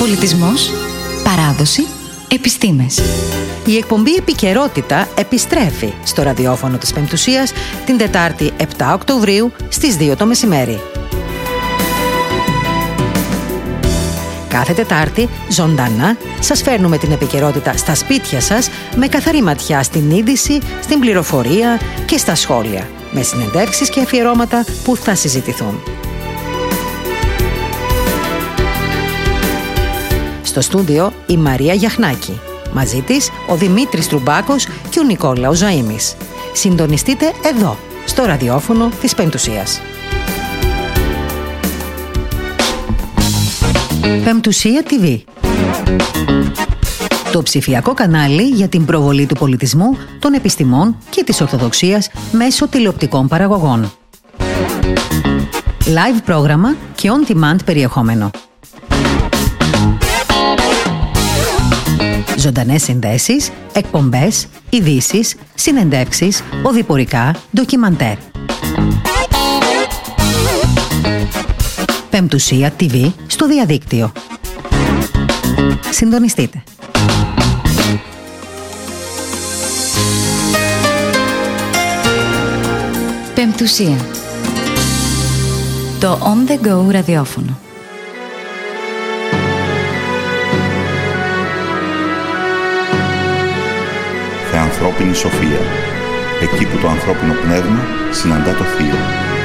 Πολιτισμός, παράδοση, επιστήμες. Η εκπομπή Επικαιρότητα επιστρέφει στο ραδιόφωνο της Πεμπτουσίας την Τετάρτη 7 Οκτωβρίου στις 2 το μεσημέρι. Κάθε Τετάρτη, ζωντανά, σας φέρνουμε την επικαιρότητα στα σπίτια σας με καθαρή ματιά στην είδηση, στην πληροφορία και στα σχόλια, με συνεντεύξεις και αφιερώματα που θα συζητηθούν. Στο στούντιο η Μαρία Γιαχνάκη. Μαζί της ο Δημήτρης Τρουμπάκος και ο Νικόλαος Ζαΐμης. Συντονιστείτε εδώ, στο ραδιόφωνο της Πεμπτουσίας. Πεμπτουσία TV. Το ψηφιακό κανάλι για την προβολή του πολιτισμού, των επιστημών και της Ορθοδοξίας μέσω τηλεοπτικών παραγωγών. Live πρόγραμμα και on-demand περιεχόμενο. Ζωντανές συνδέσεις, εκπομπές, ειδήσεις, συνεντεύξεις, οδηπορικά, ντοκιμαντέρ. Πεμπτουσία TV στο διαδίκτυο. Συντονιστείτε. Πεμπτουσία. Το On The Go ραδιόφωνο. Ανθρώπινη σοφία. Εκεί που το ανθρώπινο πνεύμα συναντά το θείο.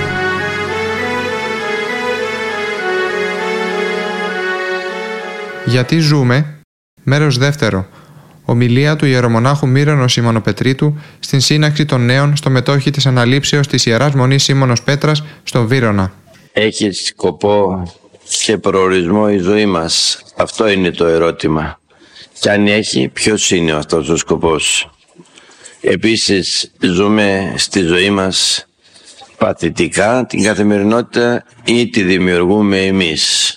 Γιατί ζούμε, μέρος δεύτερο. Ομιλία του ιερομονάχου Μύρονο Σιμωνοπετρίτου στην σύναξη των νέων στο μετόχι της αναλήψεως της Ιεράς Μονής Σίμωνος Πέτρας στο Βύρωνα. Έχει σκοπό και προορισμό η ζωή μας? Αυτό είναι το ερώτημα. Και αν έχει, ποιος είναι αυτός ο σκοπός? Επίσης, ζούμε στη ζωή μας παθητικά την καθημερινότητα ή τη δημιουργούμε εμείς?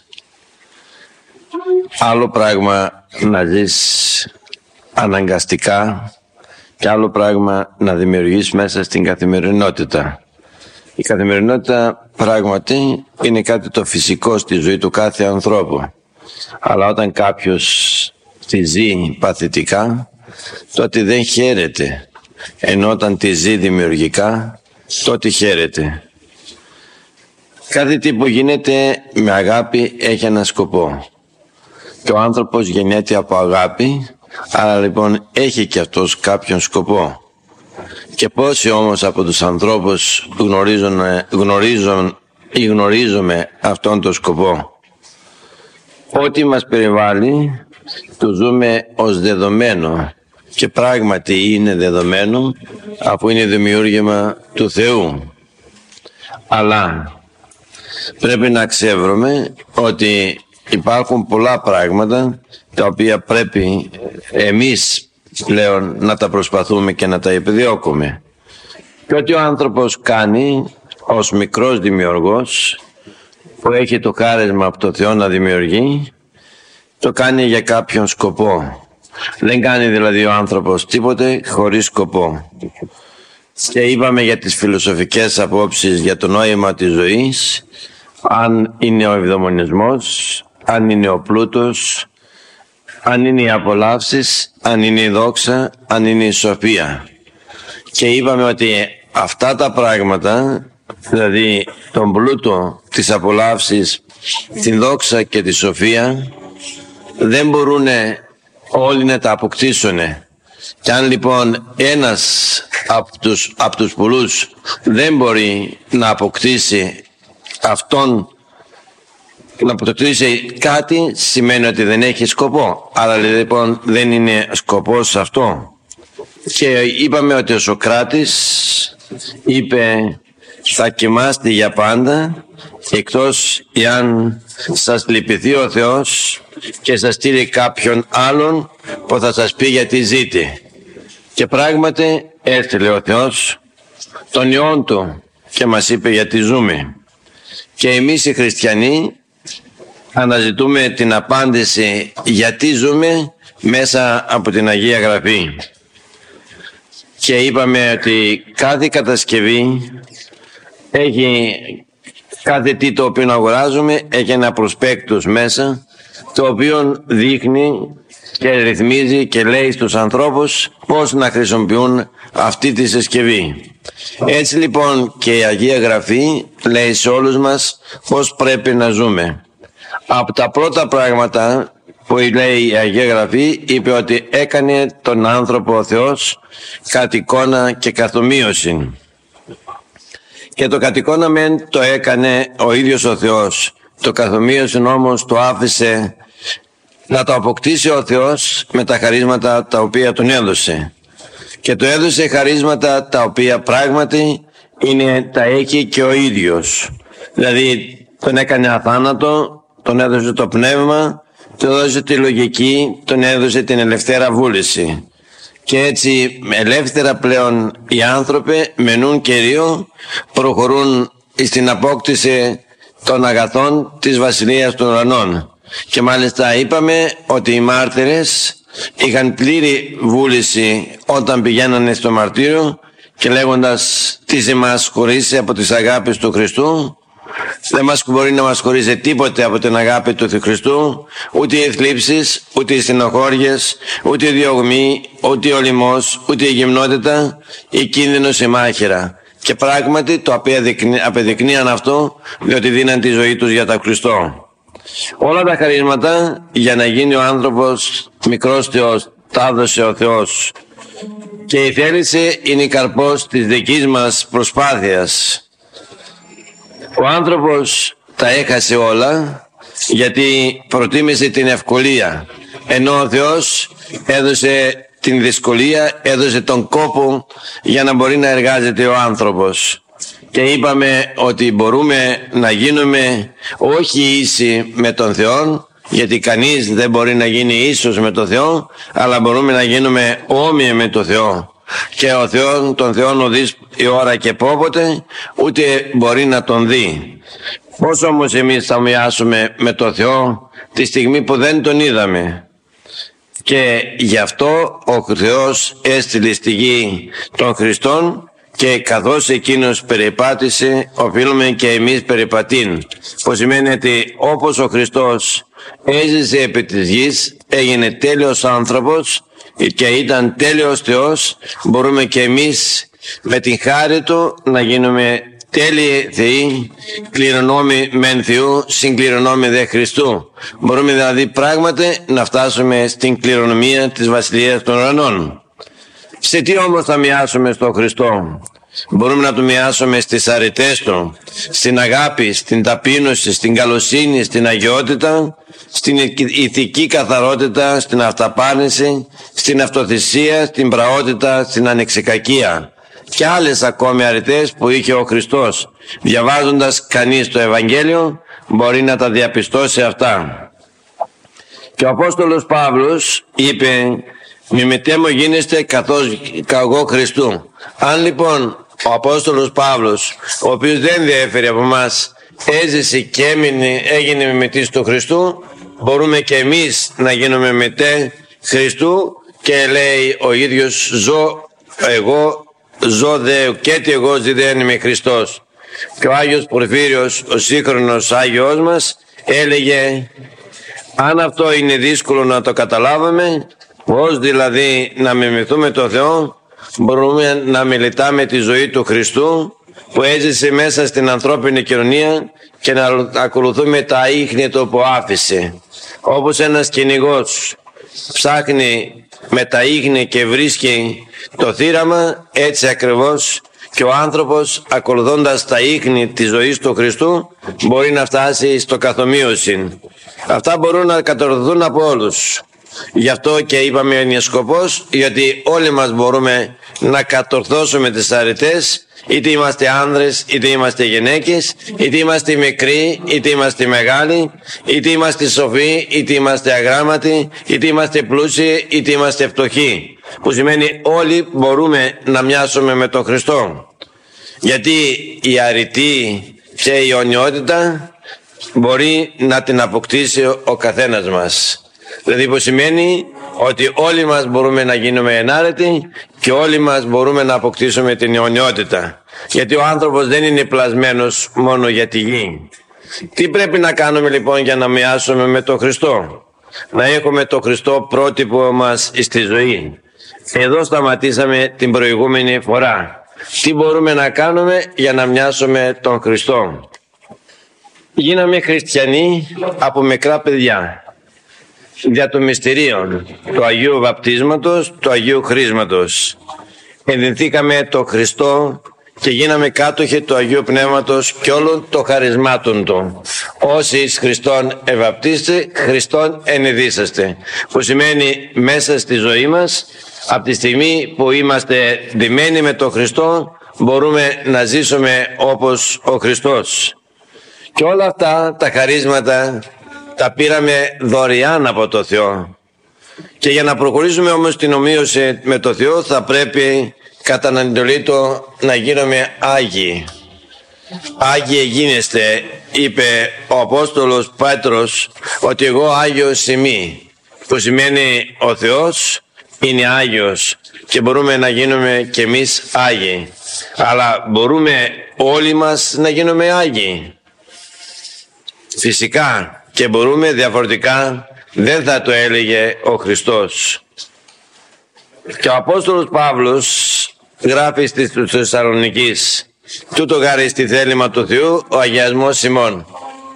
Άλλο πράγμα να ζεις αναγκαστικά και άλλο πράγμα να δημιουργείς μέσα στην καθημερινότητα. Η καθημερινότητα πράγματι είναι κάτι το φυσικό στη ζωή του κάθε ανθρώπου. Αλλά όταν κάποιος τη ζει παθητικά, τότε δεν χαίρεται. Ενώ όταν τη ζει δημιουργικά, τότε χαίρεται. Κάθε τι που γίνεται με αγάπη έχει ένα σκοπό. Και ο άνθρωπος γεννιέται από αγάπη, άρα λοιπόν έχει και αυτός κάποιον σκοπό. Και πόσοι όμως από τους ανθρώπους γνωρίζουμε αυτόν τον σκοπό? Ό,τι μας περιβάλλει το ζούμε ως δεδομένο. Και πράγματι είναι δεδομένο, αφού είναι δημιούργημα του Θεού. Αλλά πρέπει να ξέρουμε ότι υπάρχουν πολλά πράγματα τα οποία πρέπει εμείς πλέον να τα προσπαθούμε και να τα επιδιώκουμε. Και ό,τι ο άνθρωπος κάνει ως μικρός δημιουργός, που έχει το χάρισμα από το Θεό να δημιουργεί, το κάνει για κάποιον σκοπό. Δεν κάνει δηλαδή ο άνθρωπος τίποτε χωρίς σκοπό. Και είπαμε για τις φιλοσοφικές απόψεις για το νόημα της ζωής, αν είναι ο ευδαιμονισμός, αν είναι ο πλούτος, αν είναι οι απολαύσεις, αν είναι η δόξα, αν είναι η σοφία. Και είπαμε ότι αυτά τα πράγματα, δηλαδή τον πλούτο, τις απολαύσεις, την δόξα και τη σοφία, δεν μπορούν όλοι να τα αποκτήσουν. Και αν λοιπόν ένας από τους πολλούς δεν μπορεί να αποκτήσει αυτόν, να αποκτήσει κάτι, σημαίνει ότι δεν έχει σκοπό. Άρα λοιπόν δεν είναι σκοπός αυτό. Και είπαμε ότι ο Σωκράτης είπε, θα κοιμάστε για πάντα, εκτός εάν σας λυπηθεί ο Θεός και σας στείλει κάποιον άλλον που θα σας πει γιατί ζείτε. Και πράγματι έστειλε ο Θεός τον Υιόν Του και μας είπε γιατί ζούμε. Και εμείς οι χριστιανοί αναζητούμε την απάντηση γιατί ζούμε μέσα από την Αγία Γραφή. Και είπαμε ότι κάθε κατασκευή έχει Κάθε τι το οποίο αγοράζουμε έχει ένα προσπέκτους μέσα, το οποίο δείχνει και ρυθμίζει και λέει στους ανθρώπους πώς να χρησιμοποιούν αυτή τη συσκευή. Έτσι λοιπόν και η Αγία Γραφή λέει σε όλους μας πώς πρέπει να ζούμε. Από τα πρώτα πράγματα που λέει η Αγία Γραφή, είπε ότι έκανε τον άνθρωπο ο Θεός κατ' εικόνα και καθ' ομοίωση. Και το κατ' εικόνα μεν το έκανε ο ίδιος ο Θεός, το καθ' ομοίωση όμως το άφησε να το αποκτήσει ο Θεός με τα χαρίσματα τα οποία τον έδωσε. Και το έδωσε χαρίσματα τα οποία πράγματι τα έχει και ο ίδιος. Δηλαδή τον έκανε αθάνατο, τον έδωσε το πνεύμα, τον έδωσε τη λογική, τον έδωσε την ελευθέρα βούληση. Και έτσι ελεύθερα πλέον οι άνθρωποι μενούν κυρίω, προχωρούν στην απόκτηση των αγαθών της Βασιλείας των Ουρανών. Και μάλιστα είπαμε ότι οι μάρτυρες είχαν πλήρη βούληση όταν πηγαίνανε στο μαρτύριο και λέγοντας τι σε μας χωρίσει από τις αγάπες του Χριστού. Δεν μπορεί να μας χωρίσει τίποτε από την αγάπη του Χριστού, ούτε οι θλίψεις, ούτε οι στενοχώριες, ούτε η διωγμή, ούτε ο λιμός, ούτε η γυμνότητα, η κίνδυνος, η μάχαιρα. Και πράγματι το απεδεικνύαν αυτό, διότι δίναν τη ζωή τους για τον Χριστό. Όλα τα χαρίσματα για να γίνει ο άνθρωπος μικρός Θεός, τα έδωσε ο Θεός. Και η θέληση είναι η καρπός της δικής μας προσπάθειας. Ο άνθρωπος τα έχασε όλα γιατί προτίμησε την ευκολία, ενώ ο Θεός έδωσε την δυσκολία, έδωσε τον κόπο για να μπορεί να εργάζεται ο άνθρωπος. Και είπαμε ότι μπορούμε να γίνουμε όχι ίσοι με τον Θεό, γιατί κανείς δεν μπορεί να γίνει ίσος με τον Θεό, αλλά μπορούμε να γίνουμε όμοιοι με τον Θεό. Και ο Θεός, τον Θεό οδείς η ώρα και πόποτε, ούτε μπορεί να τον δει. Πώς όμως εμείς θα ομοιάσουμε με τον Θεό τη στιγμή που δεν τον είδαμε? Και γι' αυτό ο Θεός έστειλε στη γη των Χριστών, και καθώς εκείνος περιπάτησε, οφείλουμε και εμείς περιπατήν. Που σημαίνει ότι όπως ο Χριστός έζησε επί της γης, έγινε τέλειος άνθρωπος και ήταν τέλειος Θεός, μπορούμε και εμείς με την χάρη Του να γίνουμε τέλειοι Θεοί, κληρονόμοι μεν Θεού, συγκληρονόμοι δε Χριστού. Μπορούμε δηλαδή πράγματι να φτάσουμε στην κληρονομία της Βασιλείας των Ουρανών. Σε τι όμως θα μοιάσουμε στον Χριστό? Μπορούμε να του μοιάσουμε στις αρετές Του, στην αγάπη, στην ταπείνωση, στην καλοσύνη, στην αγιότητα, στην ηθική καθαρότητα, στην αυταπάρνηση, στην αυτοθυσία, στην πραότητα, στην ανεξικακία και άλλες ακόμη αρετές που είχε ο Χριστός. Διαβάζοντας κανείς το Ευαγγέλιο μπορεί να τα διαπιστώσει αυτά. Και ο Απόστολος Παύλος είπε: «Μη μετέμω γίνεστε καθώς εγώ Χριστού». Αν λοιπόν ο Απόστολος Παύλος, ο οποίος δεν διέφερε από μας, έζησε και έγινε μιμητής του Χριστού, μπορούμε και εμείς να γίνουμε μετέ Χριστού. Και λέει ο ίδιος: ζω δε και τι εγώ δεν είμαι Χριστός. Και ο Άγιος Πορφύριος, ο σύγχρονος Άγιος μας, έλεγε: αν αυτό είναι δύσκολο να το καταλάβουμε, πώς δηλαδή να μιμηθούμε το Θεό, μπορούμε να μελετάμε τη ζωή του Χριστού που έζησε μέσα στην ανθρώπινη κοινωνία και να ακολουθούμε τα ίχνη του που άφησε. Όπως ένας κυνηγός ψάχνει με τα ίχνη και βρίσκει το θύραμα, έτσι ακριβώς και ο άνθρωπος, ακολουθώντας τα ίχνη της ζωής του Χριστού, μπορεί να φτάσει στο καθομοίωση. Αυτά μπορούν να κατορθωθούν από όλους. Γι' αυτό και είπαμε είναι σκοπός, γιατί όλοι μας μπορούμε να κατορθώσουμε τις αρετές, είτε είμαστε άνδρες είτε είμαστε γυναίκες, είτε είμαστε μικροί είτε είμαστε μεγάλοι, είτε είμαστε σοφοί είτε είμαστε αγράμματοι, είτε είμαστε πλούσιοι είτε είμαστε φτωχοί. Που σημαίνει όλοι μπορούμε να μοιάσουμε με τον Χριστό. Γιατί η αρετή και η αιωνιότητα μπορεί να την αποκτήσει ο καθένας μας. Δηλαδή που σημαίνει ότι όλοι μας μπορούμε να γίνουμε ενάρετοι και όλοι μας μπορούμε να αποκτήσουμε την αιωνιότητα. Γιατί ο άνθρωπος δεν είναι πλασμένος μόνο για τη γη. Τι πρέπει να κάνουμε λοιπόν για να μοιάσουμε με τον Χριστό? Να έχουμε τον Χριστό πρότυπο μας στη ζωή. Εδώ σταματήσαμε την προηγούμενη φορά. Τι μπορούμε να κάνουμε για να μοιάσουμε τον Χριστό? Γίναμε χριστιανοί από μικρά παιδιά. Δια των μυστηρίων του Αγίου Βαπτίσματος, του Αγίου Χρίσματος. Ενδυνθήκαμε το Χριστό και γίναμε κάτοχοι του Αγίου Πνεύματος και όλων των χαρισμάτων Του. Όσοι εις Χριστόν ευαπτίστε, Χριστόν ενεδίσαστε. Που σημαίνει μέσα στη ζωή μας, από τη στιγμή που είμαστε ντυμένοι με τον Χριστό, μπορούμε να ζήσουμε όπως ο Χριστός. Και όλα αυτά τα χαρίσματα τα πήραμε δωρεάν από το Θεό. Και για να προχωρήσουμε όμως την ομοίωση με το Θεό θα πρέπει κατά την εντολή Του να γίνουμε Άγιοι. Άγιοι γίνεστε, είπε ο Απόστολος Πέτρος, ότι εγώ Άγιος είμαι, που σημαίνει ο Θεός είναι Άγιος και μπορούμε να γίνουμε κι εμείς Άγιοι. Αλλά μπορούμε όλοι μας να γίνουμε Άγιοι? Φυσικά και μπορούμε, διαφορετικά δεν θα το έλεγε ο Χριστός. Και ο Απόστολος Παύλος γράφει στις Θεσσαλονικής: τούτο γάρι στη θέλημα του Θεού ο αγιασμός ημών.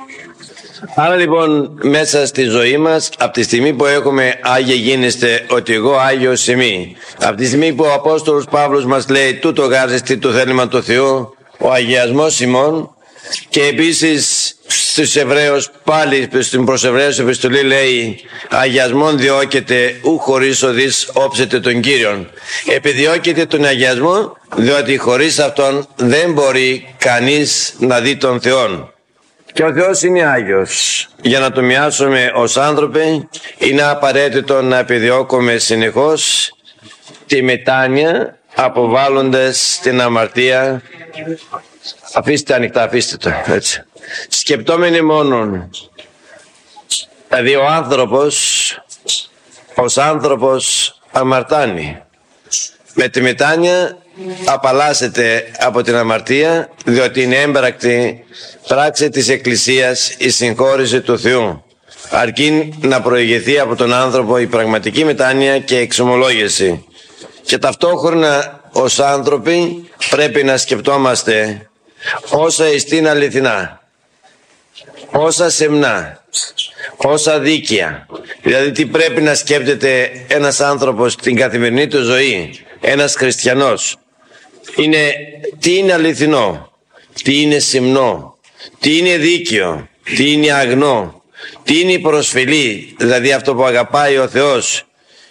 Άρα λοιπόν μέσα στη ζωή μας, από τη στιγμή που έχουμε Άγιοι γίνεστε, ότι εγώ Άγιος είμαι, από τη στιγμή που ο Απόστολος Παύλος μας λέει τούτο γάρι στη το θέλημα του Θεού ο αγιασμός ημών, και επίσης στους Εβραίους, πάλι στην προς Εβραίους επιστολή λέει αγιασμόν διώκεται ου χωρίς οδείς όψετε τον Κύριον. Επιδιώκεται τον αγιασμό διότι χωρίς αυτόν δεν μπορεί κανείς να δει τον Θεόν. Και ο Θεός είναι Άγιος. Για να το μοιάσουμε ως άνθρωποι είναι απαραίτητο να επιδιώκουμε συνεχώς τη μετάνοια, αποβάλλοντας την αμαρτία. Αφήστε ανοιχτά, αφήστε το έτσι. Σκεπτόμενοι μόνον. Δηλαδή ο άνθρωπος ως άνθρωπος αμαρτάνει. Με τη μετάνοια απαλλάσσεται από την αμαρτία, διότι είναι έμπρακτη πράξη της Εκκλησίας η συγχώρηση του Θεού, αρκεί να προηγηθεί από τον άνθρωπο η πραγματική μετάνοια και εξομολόγηση. Και ταυτόχρονα ως άνθρωποι πρέπει να σκεπτόμαστε όσα εστίν αληθινά, όσα σεμνά, όσα δίκαια. Δηλαδή τι πρέπει να σκέπτεται ένας άνθρωπος στην καθημερινή του ζωή, ένας χριστιανός. Είναι τι είναι αληθινό, τι είναι σεμνό, τι είναι δίκαιο, τι είναι αγνό, τι είναι προσφυλή, δηλαδή αυτό που αγαπάει ο Θεός.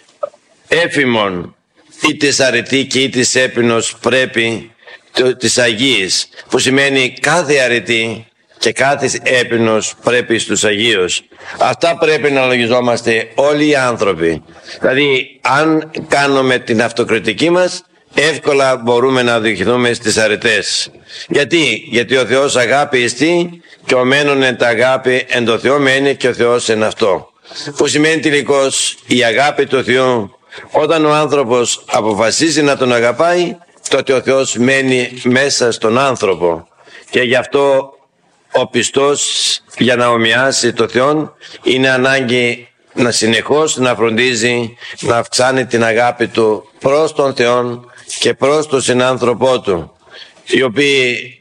Έφημον, είτε αρετή και είτε έπινος πρέπει της Αγίας, που σημαίνει κάθε αρετή και κάθε έπινος πρέπει στους Αγίους. Αυτά πρέπει να λογιζόμαστε όλοι οι άνθρωποι. Δηλαδή αν κάνουμε την αυτοκριτική μας, εύκολα μπορούμε να οδηγηθούμε στις αρετές. Γιατί ο Θεός αγάπη εστί και ο μένον εν τα αγάπη εν το Θεό μένει και ο Θεός εν αυτό. Που σημαίνει τελικώς η αγάπη του Θεού, όταν ο άνθρωπος αποφασίζει να τον αγαπάει, τότε ο Θεός μένει μέσα στον άνθρωπο. Και γι' αυτό ο πιστός για να ομοιάσει το Θεό είναι ανάγκη να συνεχώς να φροντίζει να αυξάνει την αγάπη του προς τον Θεό και προς τον συνάνθρωπό του, οι οποίοι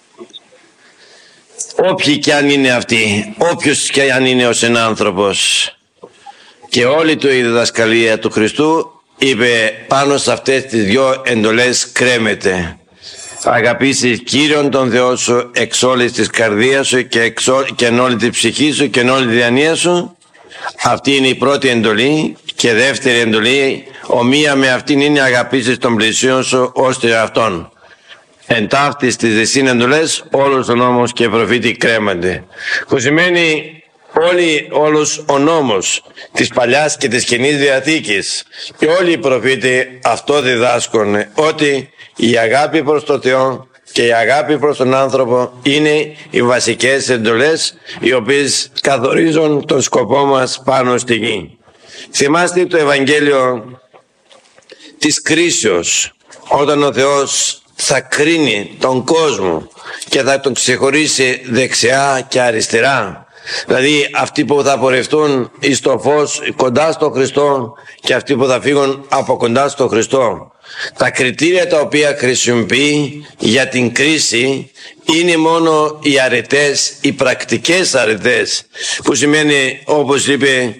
όποιοι κι αν είναι αυτοί, όποιος κι αν είναι ο συνάνθρωπος, και όλη του η διδασκαλία του Χριστού είπε πάνω σε αυτές τις δυο εντολές κρέμεται. Αγαπήσεις Κύριον τον Θεό σου εξ όλης της καρδίας σου και εν όλη τη ψυχή σου και εν όλη τη διανία σου. Αυτή είναι η πρώτη εντολή. Και δεύτερη εντολή ομοία με αυτήν είναι αγαπήσεις τον πλησίον σου ως τον εαυτόν. Εν ταύτης τις δεσίν εντολές όλος ο νόμος και προφήτη κρέμονται. Που σημαίνει όλος ο νόμος της Παλιάς και της Καινής Διαθήκης και όλοι οι προφήτες αυτό διδάσκουν, ότι η αγάπη προς τον Θεό και η αγάπη προς τον άνθρωπο είναι οι βασικές εντολές οι οποίες καθορίζουν τον σκοπό μας πάνω στη γη. Θυμάστε το Ευαγγέλιο της κρίσεως, όταν ο Θεός θα κρίνει τον κόσμο και θα τον ξεχωρίσει δεξιά και αριστερά. Δηλαδή αυτοί που θα πορευτούν εις το φως κοντά στο Χριστό και αυτοί που θα φύγουν από κοντά στο Χριστό. Τα κριτήρια τα οποία χρησιμοποιεί για την κρίση είναι μόνο οι αρετές, οι πρακτικές αρετές, που σημαίνει, όπως είπε,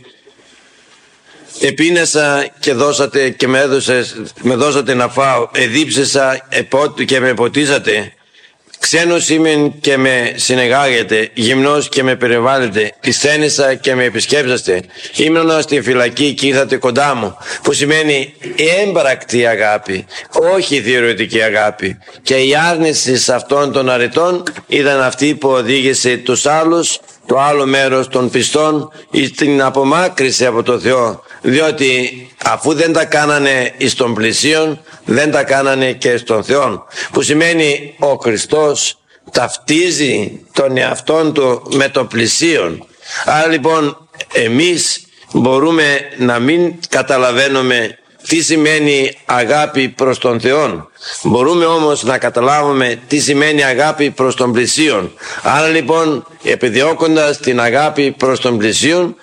επίνεσα και δώσατε και με δώσατε να φάω, εδίψεσα και με ποτίσατε, ξένος είμαι και με συνεγάγετε, γυμνός και με περιβάλλετε, εισθένησα και με επισκέψαστε, ήμουνα στη φυλακή και ήρθατε κοντά μου, που σημαίνει έμπρακτη αγάπη, όχι θεωρητική αγάπη. Και η άρνηση σε αυτών των αρετών ήταν αυτή που οδήγησε τους άλλους, το άλλο μέρος των πιστών, στην απομάκρυση από το Θεό, διότι αφού δεν τα κάνανε εις των πλησίων, δεν τα κάνανε και στον Θεό, που σημαίνει ο Χριστός ταυτίζει τον εαυτόν του με το πλησίον. Άρα λοιπόν εμείς μπορούμε να μην καταλαβαίνουμε τι σημαίνει αγάπη προς τον Θεό, μπορούμε όμως να καταλάβουμε τι σημαίνει αγάπη προς τον πλησίον. Άρα λοιπόν, επιδιώκοντας την αγάπη προς τον πλησίον,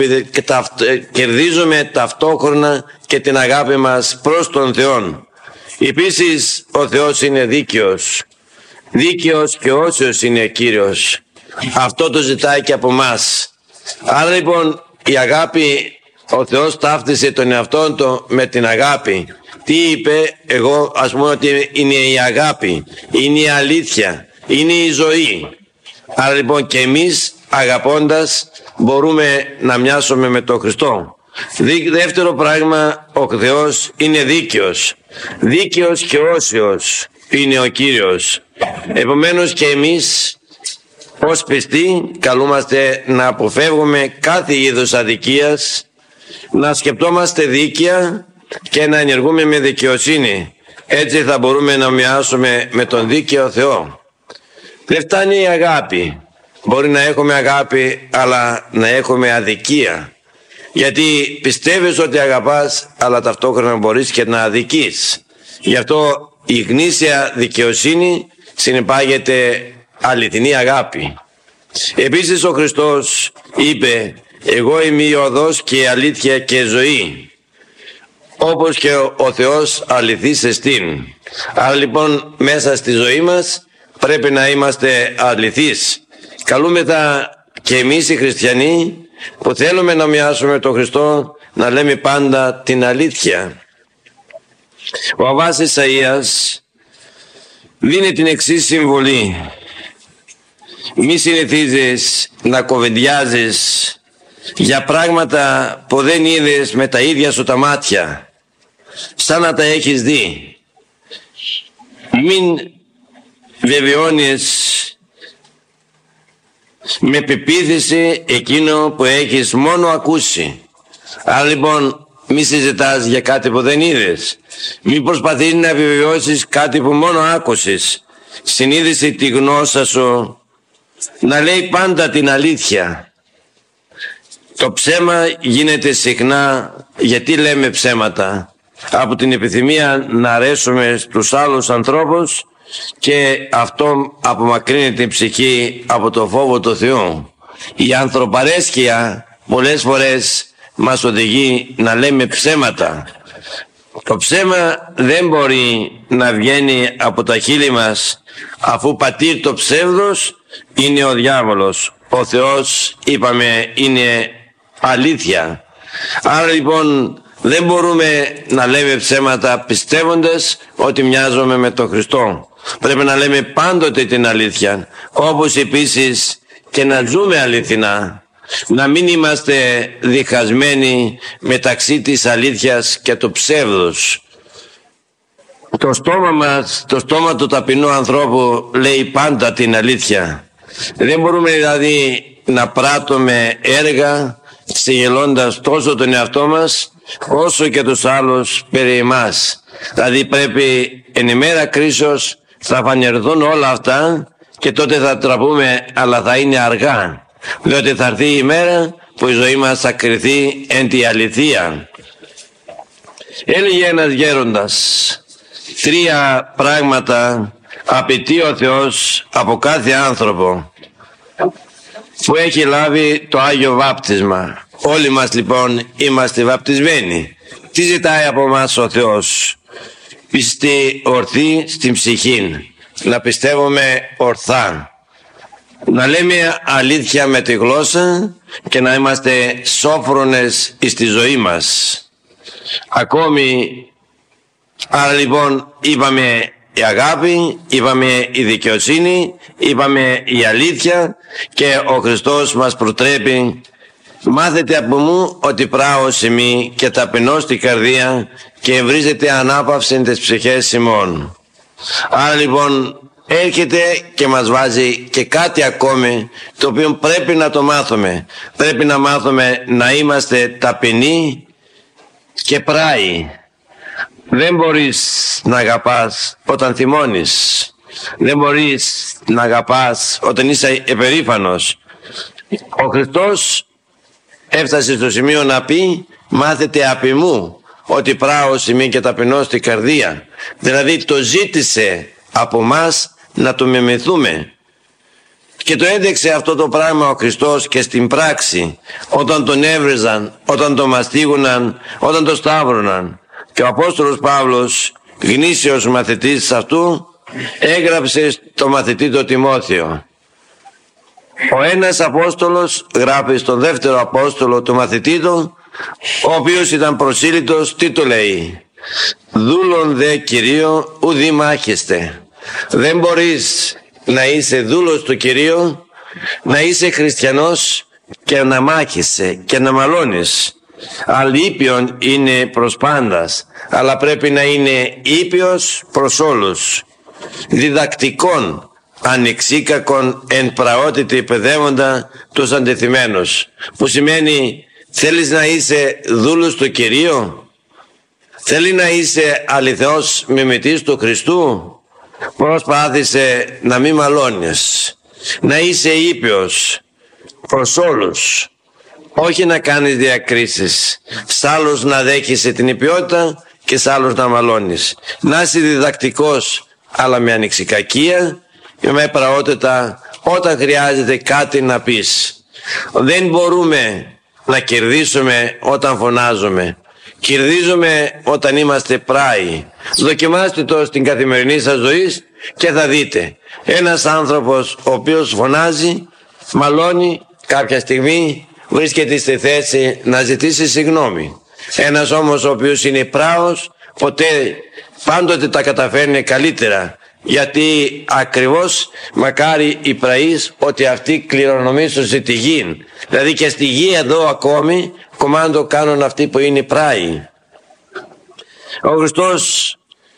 κερδίζουμε ταυτόχρονα και την αγάπη μας προς τον Θεό. Επίσης ο Θεός είναι δίκαιος, δίκαιος και όσιος είναι Κύριος. Αυτό το ζητάει και από μας. Άρα λοιπόν η αγάπη, ο Θεός ταύτισε τον εαυτόν του με την αγάπη. Τι είπε? Εγώ ας πούμε ότι είναι η αγάπη, είναι η αλήθεια, είναι η ζωή. Άρα λοιπόν και εμείς αγαπώντας μπορούμε να μοιάσουμε με τον Χριστό. Δεύτερο πράγμα, ο Θεός είναι δίκαιος. Δίκαιος και όσιος είναι ο Κύριος. Επομένως και εμείς ως πιστοί καλούμαστε να αποφεύγουμε κάθε είδους αδικίας, να σκεπτόμαστε δίκαια και να ενεργούμε με δικαιοσύνη. Έτσι θα μπορούμε να μοιάσουμε με τον δίκαιο Θεό. Δεν φτάνει η αγάπη. Μπορεί να έχουμε αγάπη αλλά να έχουμε αδικία. Γιατί πιστεύεις ότι αγαπάς αλλά ταυτόχρονα μπορείς και να αδικείς. Γι' αυτό η γνήσια δικαιοσύνη συνεπάγεται αληθινή αγάπη. Επίσης ο Χριστός είπε, εγώ είμαι η οδός και η αλήθεια και η ζωή, όπως και ο Θεός αληθής εστίν. Άρα λοιπόν μέσα στη ζωή μας πρέπει να είμαστε αληθείς. Καλούμεθα και εμείς οι χριστιανοί που θέλουμε να μοιάσουμε τον Χριστό να λέμε πάντα την αλήθεια. Ο Αββάς Ισαΐας δίνει την εξής συμβολή: μη συνηθίζεις να κοβεντιάζεις για πράγματα που δεν είδες με τα ίδια σου τα μάτια, σαν να τα έχεις δει. Μην βεβαιώνεις με πεποίθηση εκείνο που έχεις μόνο ακούσει. Άρα λοιπόν μη συζητάς για κάτι που δεν είδες. Μη προσπαθείς να επιβεβαιώσεις κάτι που μόνο άκουσες. Συνείδησε τη γνώσα σου να λέει πάντα την αλήθεια. Το ψέμα γίνεται συχνά. Γιατί λέμε ψέματα? Από την επιθυμία να αρέσουμε στους άλλους ανθρώπους, και αυτό απομακρύνει την ψυχή από το φόβο του Θεού. Η ανθρωπαρέσκεια πολλές φορές μας οδηγεί να λέμε ψέματα. Το ψέμα δεν μπορεί να βγαίνει από τα χείλη μας, αφού πατήρ το ψεύδος είναι ο διάβολος. Ο Θεός, είπαμε, είναι αλήθεια. Άρα λοιπόν δεν μπορούμε να λέμε ψέματα πιστεύοντας ότι μοιάζουμε με τον Χριστό. Πρέπει να λέμε πάντοτε την αλήθεια, όπως επίσης και να ζούμε αληθινά. Να μην είμαστε διχασμένοι μεταξύ της αλήθειας και του ψεύδους. Το στόμα μας, το στόμα του ταπεινού ανθρώπου λέει πάντα την αλήθεια. Δεν μπορούμε δηλαδή να πράττουμε έργα ξεγελώντας τόσο τον εαυτό μας όσο και τους άλλους περί εμάς. Δηλαδή πρέπει εν ημέρα κρίσεως Θα φανερθούν όλα αυτά και τότε θα τραπούμε, αλλά θα είναι αργά. Διότι θα έρθει η μέρα που η ζωή μας θα κριθεί εν τη αληθεία. Έλεγε ένας γέροντας, 3 πράγματα απαιτεί ο Θεός από κάθε άνθρωπο που έχει λάβει το Άγιο Βάπτισμα. Όλοι μας λοιπόν είμαστε βαπτισμένοι. Τι ζητάει από μας ο Θεός? Πιστή ορθή στην ψυχή, να πιστεύουμε ορθά, να λέμε αλήθεια με τη γλώσσα και να είμαστε σόφρονες στη ζωή μας. Ακόμη, άρα λοιπόν είπαμε η αγάπη, είπαμε η δικαιοσύνη, είπαμε η αλήθεια και ο Χριστός μας προτρέπει: μάθετε από μου ότι πράω σημεί και ταπεινώ στη καρδία και ευρίζετε ανάπαυση τις ψυχές ημών. Άρα λοιπόν έρχεται και μας βάζει και κάτι ακόμη το οποίο πρέπει να το μάθουμε. Πρέπει να μάθουμε να είμαστε ταπεινοί και πράοι. Δεν μπορείς να αγαπάς όταν θυμώνεις. Δεν μπορείς να αγαπάς όταν είσαι επερήφανος. Ο Χριστός έφτασε στο σημείο να πει: μάθετε απ' μου ότι πράω σημεί και ταπεινώ στη καρδία. Δηλαδή το ζήτησε από μας να το μιμηθούμε. Και το έδειξε αυτό το πράγμα ο Χριστός και στην πράξη, όταν τον έβριζαν, όταν τον μαστίγουναν, όταν τον σταύρωναν. Και ο Απόστολος Παύλος, γνήσιος μαθητής αυτού, έγραψε στο μαθητή το Τιμόθεο. Ο ένας Απόστολος γράφει στον δεύτερο Απόστολο του μαθητή του, ο οποίος ήταν προσήλυτος, τι του λέει? Δούλον δε Κυρίω ουδή μάχεστε. Δεν μπορείς να είσαι δούλος του Κυρίου, να είσαι χριστιανός και να μάχεσαι και να μαλώνεις. Αλήπιον είναι προς πάντας, αλλά πρέπει να είναι ήπιος προς όλους, διδακτικόν, ανεξίκακον εν πραότητη παιδεύοντα τους αντιθυμένους. Που σημαίνει, θέλεις να είσαι δούλος του Κυρίου, θέλει να είσαι αληθινός μιμητής του Χριστού, προσπάθησε να μην μαλώνεις, να είσαι ήπιος προς όλους, όχι να κάνεις διακρίσεις, σ' άλλους να δέχεσαι την υπιότητα και σ' άλλους να μαλώνεις. Να είσαι διδακτικός, αλλά με ανεξικακία και με πραότητα όταν χρειάζεται κάτι να πεις. Δεν μπορούμε να κερδίσουμε όταν φωνάζουμε. Κερδίζουμε όταν είμαστε πράοι. Δοκιμάστε το στην καθημερινή σας ζωή και θα δείτε. Ένας άνθρωπος ο οποίος φωνάζει, μαλώνει, κάποια στιγμή βρίσκεται στη θέση να ζητήσει συγγνώμη. Ένας όμως ο οποίος είναι πράος, πάντοτε τα καταφέρνει καλύτερα. Γιατί ακριβώς μακάρι οι πραείς ότι αυτοί κληρονομήσουν τη γη. Δηλαδή και στη γη εδώ ακόμη κομμάντο κάνουν αυτοί που είναι πράοι. Ο Χριστός,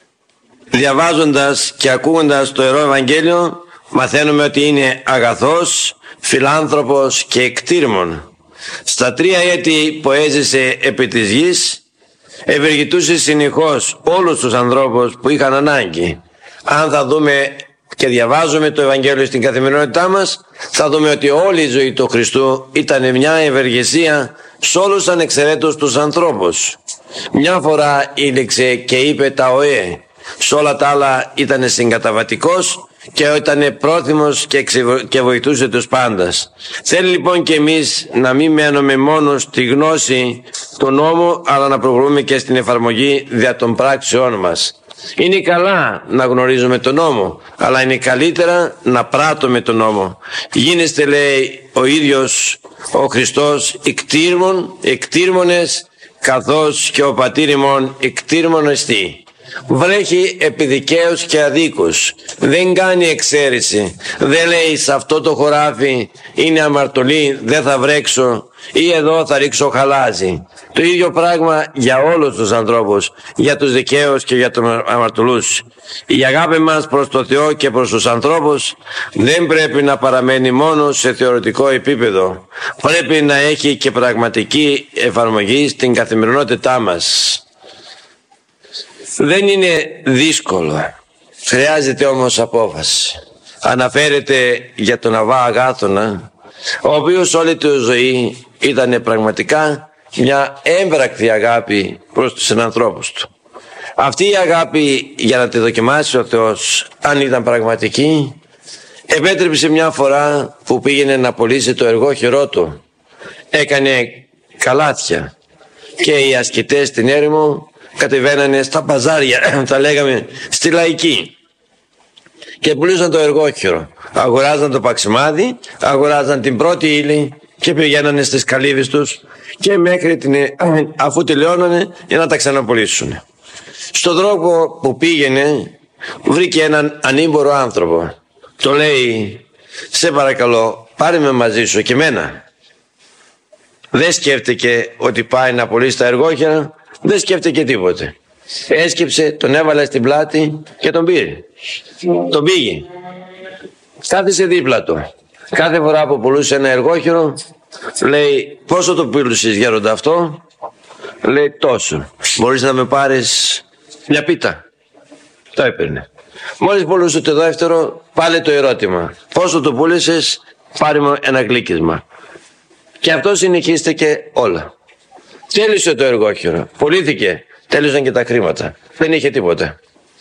διαβάζοντας και ακούγοντας το Ιερό Ευαγγέλιο, μαθαίνουμε ότι είναι αγαθός, φιλάνθρωπος και εκτήρμων. Στα 3 έτη που έζησε επί της γης, ευεργετούσε συνεχώς όλους τους ανθρώπους που είχαν ανάγκη. Αν θα δούμε και διαβάζουμε το Ευαγγέλιο στην καθημερινότητά μας, θα δούμε ότι όλη η ζωή του Χριστού ήταν μια ευεργεσία σε όλους ανεξαιρέτως τους ανθρώπους. Μια φορά ήλεξε και είπε τα ΟΕ, σε όλα τα άλλα ήταν συγκαταβατικός και ήταν πρόθυμος και βοηθούσε τους πάντας. Θέλει λοιπόν και εμείς να μην μένουμε μόνο στη γνώση του νόμου, αλλά να προχωρούμε και στην εφαρμογή δια των πράξεών μας. Είναι καλά να γνωρίζουμε τον νόμο, αλλά είναι καλύτερα να πράττουμε τον νόμο. Γίνεστε, λέει ο ίδιος ο Χριστός, εκτήρμονες, καθώς και ο πατήρ ημών εκτήρμον εστί. Βρέχει επί δικαίους και αδίκους, δεν κάνει εξαίρεση. Δεν λέει σε αυτό το χωράφι είναι αμαρτωλή, δεν θα βρέξω, ή εδώ θα ρίξω χαλάζι. Το ίδιο πράγμα για όλους τους ανθρώπους, για τους δικαίους και για τους αμαρτωλούς. Η αγάπη μας προς το Θεό και προς τους ανθρώπους δεν πρέπει να παραμένει μόνο σε θεωρητικό επίπεδο. Πρέπει να έχει και πραγματική εφαρμογή στην καθημερινότητά μας. Δεν είναι δύσκολο. Χρειάζεται όμως απόφαση. Αναφέρεται για τον Αββά Αγάθωνα, ο οποίος όλη του ζωή ήταν πραγματικά μια έμπρακτη αγάπη προς τους συνανθρώπους του. Αυτή η αγάπη, για να τη δοκιμάσει ο Θεός αν ήταν πραγματική, επέτρεψε μια φορά που πήγαινε να πωλήσει το εργόχειρό του. Έκανε καλάθια και οι ασκητές στην έρημο κατεβαίνανε στα παζάρια, τα λέγαμε στη λαϊκή, και πουλούσαν το εργόχειρο. Αγοράζαν το παξιμάδι, αγοράζαν την πρώτη ύλη και πηγαίνανε στις καλύβες τους και μέχρι αφού τελειώνανε για να τα ξαναπουλήσουν. Στον δρόμο που πήγαινε βρήκε έναν ανήμπορο άνθρωπο. Το λέει, σε παρακαλώ πάρε με μαζί σου και εμένα. Δεν σκέφτηκε ότι πάει να πουλήσει τα εργόχειρα, δεν σκέφτηκε τίποτε. Έσκυψε, τον έβαλε στην πλάτη και τον πήρε. Τον πήγε. Κάθισε δίπλα του. Κάθε φορά που πουλούσε ένα εργόχειρο, λέει, πόσο το πούλησες γέροντα αυτό? Λέει, τόσο. Μπορείς να με πάρεις μια πίτα? Το έπαιρνε. Μόλις πουλούσε το δεύτερο, πάλι το ερώτημα, πόσο το πούλησες? Πάρε μου ένα γλύκισμα. Και αυτό συνεχίστηκε όλα. Τέλειωσε το εργόχειρο, πουλήθηκε, τέλειωσαν και τα χρήματα, δεν είχε τίποτα.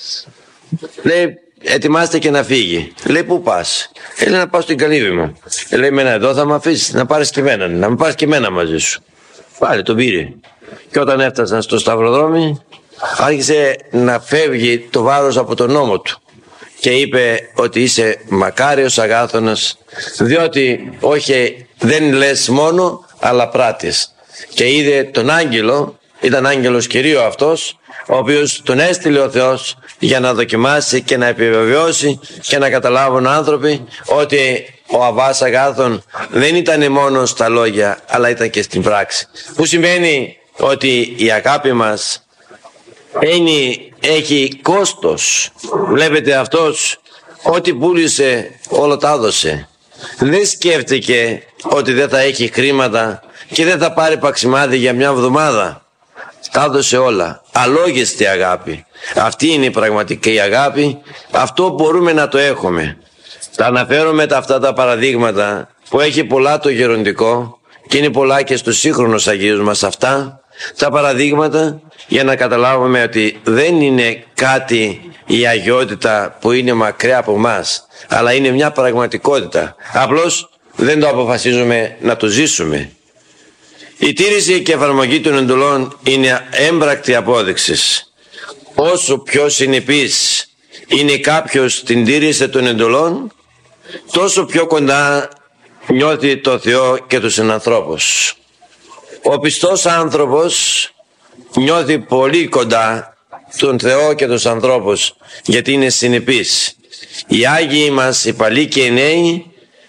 Λέει, ετοιμάστε να φύγει. Λέει, πού πας? Λέει, να πάω στην καλύβη μου. Λέει, μένα εδώ θα με αφήσεις να πάρεις και εμένα, να με πάρεις και εμένα μαζί σου. Πάλι τον πήρε. Και όταν έφτασαν στο σταυροδρόμι, άρχισε να φεύγει το βάρος από τον ώμο του και είπε ότι είσαι μακάριος Αγάθωνας, διότι όχι, δεν λες μόνο αλλά πράττεις. Και είδε τον άγγελο, ήταν άγγελος Κυρίου αυτός, ο οποίος τον έστειλε ο Θεός για να δοκιμάσει και να επιβεβαιώσει και να καταλάβουν άνθρωποι ότι ο Αββάς Αγάθων δεν ήταν μόνο στα λόγια αλλά ήταν και στην πράξη, που σημαίνει ότι η αγάπη μας έχει κόστος. Βλέπετε, αυτός ό,τι πούλησε όλο τα έδωσε. Δεν σκέφτηκε ότι δεν θα έχει χρήματα και δεν θα πάρει παξιμάδι για μια εβδομάδα. Τα έδωσε όλα. Αλόγιστη αγάπη. Αυτή είναι η πραγματική αγάπη. Αυτό μπορούμε να το έχουμε. Τα αναφέρομαι αυτά τα παραδείγματα που έχει πολλά το γεροντικό και είναι πολλά και στους σύγχρονους Αγίους μας αυτά τα παραδείγματα, για να καταλάβουμε ότι δεν είναι κάτι η αγιότητα που είναι μακριά από μας, αλλά είναι μια πραγματικότητα. Απλώς δεν το αποφασίζουμε να το ζήσουμε. Η τήρηση και εφαρμογή των εντολών είναι έμπρακτη απόδειξη. Όσο πιο συνεπής είναι κάποιος στην τήρηση των εντολών, τόσο πιο κοντά νιώθει το Θεό και τους συνανθρώπους. Ο πιστός άνθρωπος νιώθει πολύ κοντά τον Θεό και τους ανθρώπους, γιατί είναι συνεπής. Οι Άγιοι μας, οι παλιοί και οι νέοι,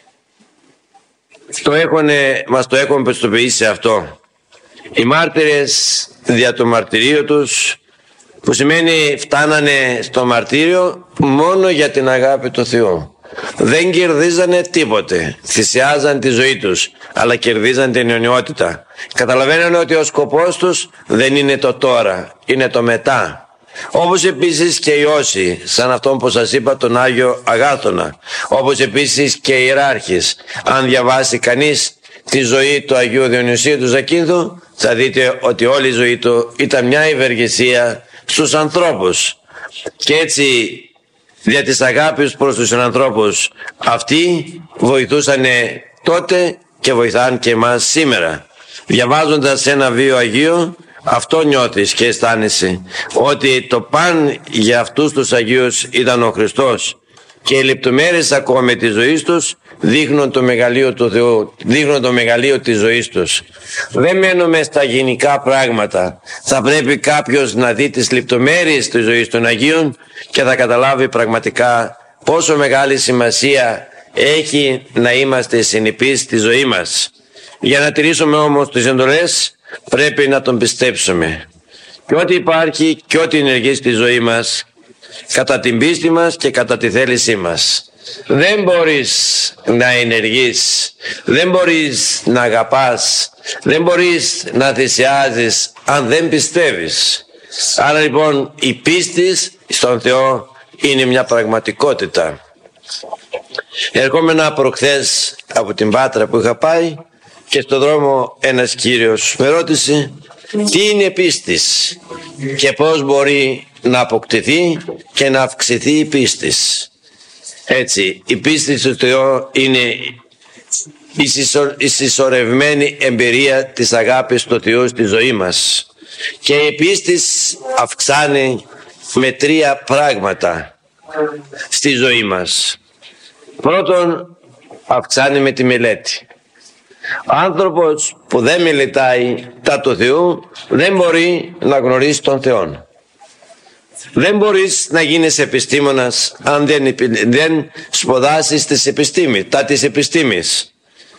μας το έχουν πιστοποιήσει αυτό. Οι μάρτυρες δια το μαρτυρίο τους, που σημαίνει φτάνανε στο μαρτύριο μόνο για την αγάπη του Θεού. Δεν κερδίζανε τίποτε, θυσιάζαν τη ζωή τους, αλλά κερδίζαν την αιωνιότητα. Καταλαβαίνανε ότι ο σκοπός τους δεν είναι το τώρα, είναι το μετά. Όπως επίσης και οι όσοι, σαν αυτόν που σας είπα, τον Άγιο Αγάθωνα, όπως επίσης και οι ιεράρχες. Αν διαβάσει κανείς τη ζωή του Αγίου Διονυσίου του Ζακύνθου, θα δείτε ότι όλη η ζωή του ήταν μια ευεργεσία στους ανθρώπους. Και έτσι, δια της αγάπης προς τους ανθρώπους, αυτοί βοηθούσαν τότε και βοηθάνε και εμάς σήμερα. Διαβάζοντας ένα βίο Αγίου, αυτό νιώθεις και αισθάνεσαι, ότι το παν για αυτούς τους Αγίους ήταν ο Χριστός, και οι λεπτομέρειες ακόμη της ζωής τους δείχνουν το μεγαλείο του Θεού, δείχνουν το μεγαλείο της ζωής τους. Δεν μένουμε στα γενικά πράγματα. Θα πρέπει κάποιος να δει τις λεπτομέρειες της ζωής των Αγίων και θα καταλάβει πραγματικά πόσο μεγάλη σημασία έχει να είμαστε συνεπείς στη ζωή μας. Για να τηρήσουμε όμως τις εντολές πρέπει να τον πιστέψουμε. Και ό,τι υπάρχει και ό,τι ενεργεί στη ζωή μας, κατά την πίστη μας και κατά τη θέλησή μας. Δεν μπορείς να ενεργείς, δεν μπορείς να αγαπάς, δεν μπορείς να θυσιάζεις αν δεν πιστεύεις. Άρα λοιπόν η πίστη στον Θεό είναι μια πραγματικότητα. Ερχόμενα προχθές από την Πάτρα που είχα πάει και στον δρόμο ένας κύριος με ρώτησε τι είναι πίστης και πώς μπορεί να αποκτηθεί και να αυξηθεί η πίστης. Έτσι, η πίστη στο Θεό είναι η συσσωρευμένη εμπειρία της αγάπης του Θεού στη ζωή μας. Και η πίστη αυξάνει με 3 πράγματα στη ζωή μας. Πρώτον, αυξάνει με τη μελέτη. Ο άνθρωπος που δεν μελετάει τα του Θεού δεν μπορεί να γνωρίσει τον Θεό. Δεν μπορείς να γίνεις επιστήμονας αν δεν σπουδάσεις τα της επιστήμης.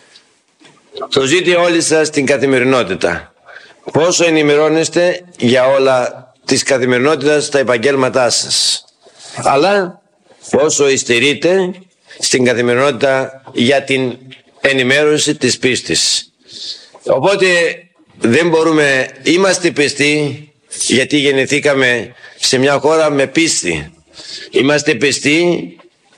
Το ζείτε όλοι σας στην καθημερινότητα. Πόσο ενημερώνεστε για όλα της καθημερινότητας τα επαγγέλματά σας. Αλλά πόσο υστερείτε στην καθημερινότητα για την ενημέρωση της πίστης. Οπότε δεν μπορούμε, είμαστε πιστοί γιατί γεννηθήκαμε σε μια χώρα με πίστη. Είμαστε πιστοί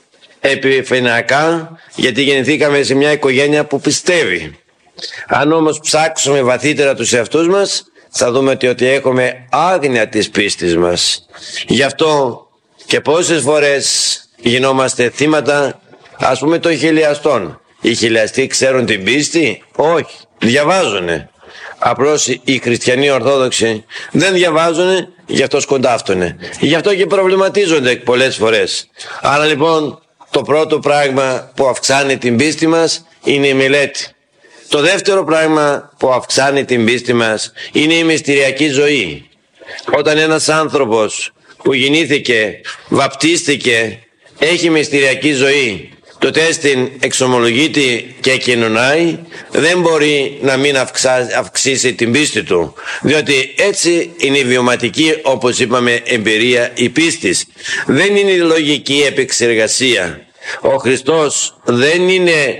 επιφανειακά γιατί γεννηθήκαμε σε μια οικογένεια που πιστεύει. Αν όμως ψάξουμε βαθύτερα τους εαυτούς μας θα δούμε ότι έχουμε άγνοια της πίστης μας. Γι' αυτό και πόσες φορές γινόμαστε θύματα, ας πούμε, των χιλιαστών. Οι χιλιαστοί ξέρουν την πίστη? Όχι, διαβάζουνε. Απλώς οι χριστιανοί ορθόδοξοι δεν διαβάζουνε, γι' αυτό σκοντάφτουνε. Γι' αυτό και προβληματίζονται πολλές φορές. Άρα λοιπόν το πρώτο πράγμα που αυξάνει την πίστη μας είναι η μελέτη. Το δεύτερο πράγμα που αυξάνει την πίστη μας είναι η μυστηριακή ζωή. Όταν ένας άνθρωπος που γεννήθηκε, βαπτίστηκε, έχει μυστηριακή ζωή, τότε στην εξομολογείται και κοινωνάει, δεν μπορεί να μην αυξήσει την πίστη του, διότι έτσι είναι η βιωματική, όπως είπαμε, εμπειρία η πίστης. Δεν είναι η λογική επεξεργασία. Ο Χριστός δεν είναι